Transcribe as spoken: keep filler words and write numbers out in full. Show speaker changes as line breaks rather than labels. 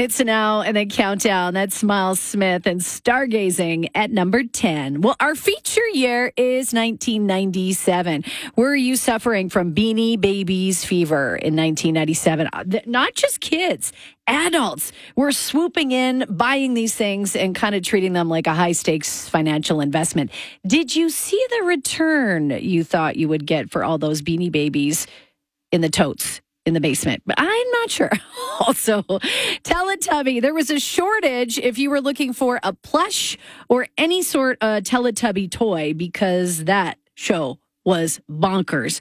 It's Now and then Countdown. That's Miles Smith and Stargazing at number ten. Well, our feature year is nineteen ninety-seven. Were you suffering from Beanie Babies fever in nineteen ninety-seven? Not just kids, adults were swooping in, buying these things and kind of treating them like a high stakes financial investment. Did you see the return you thought you would get for all those Beanie Babies in the totes in the basement? But I'm not sure. Also, Teletubby. There was a shortage if you were looking for a plush or any sort of Teletubby toy because that show was bonkers.